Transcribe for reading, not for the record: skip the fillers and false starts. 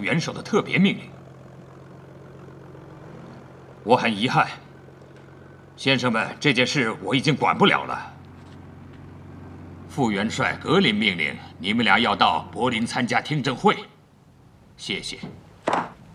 元首的特别命令。我很遗憾，先生们，这件事我已经管不了了。副元帅格林命令你们俩要到柏林参加听证会。谢谢。